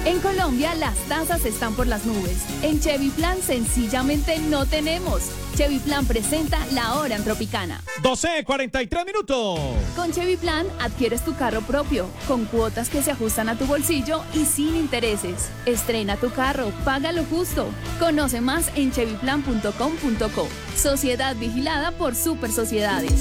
En Colombia las tasas están por las nubes. En Chevy Plan sencillamente no tenemos. Chevy Plan presenta La Hora en Tropicana. 12:43 minutos. Con Chevy Plan adquieres tu carro propio, con cuotas que se ajustan a tu bolsillo y sin intereses. Estrena tu carro, págalo justo. Conoce más en chevyplan.com.co. Sociedad vigilada por Super Sociedades.